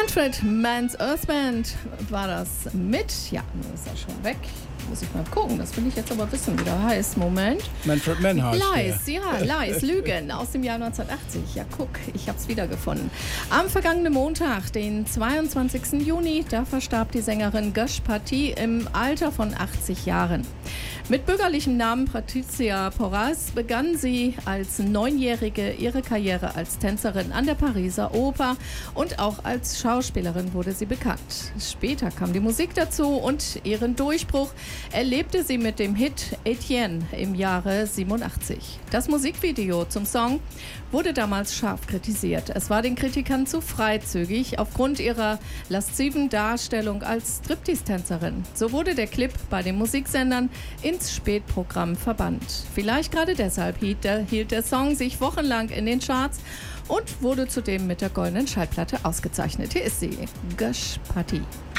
Manfred Mann's Earth Band war das mit. Ja, nun ist er schon weg. Muss ich mal gucken, das will ich jetzt aber wissen, wie der heißt. Moment. Manfred Mann heißt Lies, ja, Lies, Lügen aus dem Jahr 1980. Ja, guck, ich hab's wiedergefunden. Am vergangenen Montag, den 22. Juni, da verstarb die Sängerin Gösch Pati im Alter von 80 Jahren. Mit bürgerlichem Namen Patricia Porras begann sie als 9-Jährige ihre Karriere als Tänzerin an der Pariser Oper und auch als Schauspielerin wurde sie bekannt. Später kam die Musik dazu und ihren Durchbruch erlebte sie mit dem Hit Etienne im Jahre 87. Das Musikvideo zum Song wurde damals scharf kritisiert. Es war den Kritikern zu freizügig aufgrund ihrer lasziven Darstellung als Striptease-Tänzerin. So wurde der Clip bei den Musiksendern ins Spätprogramm verbannt. Vielleicht gerade deshalb hielt der Song sich wochenlang in den Charts und wurde zudem mit der goldenen Schallplatte ausgezeichnet. Hier ist sie, Gösch Pati.